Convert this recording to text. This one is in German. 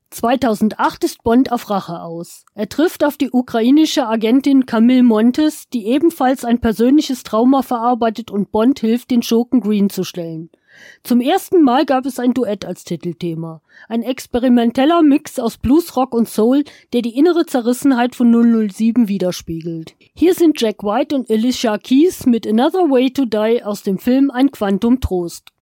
2008 ist Bond auf Rache aus. Er trifft auf die ukrainische Agentin Camille Montes, die ebenfalls ein persönliches Trauma verarbeitet und Bond hilft, den Schurken Green zu stellen. Zum ersten Mal gab es ein Duett als Titelthema. Ein experimenteller Mix aus Bluesrock und Soul, der die innere Zerrissenheit von 007 widerspiegelt. Hier sind Jack White und Alicia Keys mit Another Way to Die aus dem Film Ein Quantum Trost.